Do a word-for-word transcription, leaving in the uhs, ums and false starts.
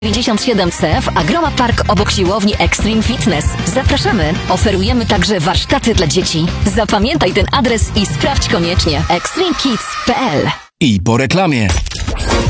dziewięćdziesiąt siedem C w Agroma Park obok siłowni Extreme Fitness. Zapraszamy. Oferujemy także warsztaty dla dzieci. Zapamiętaj ten adres i sprawdź koniecznie extreme kids kropka p l. I po reklamie.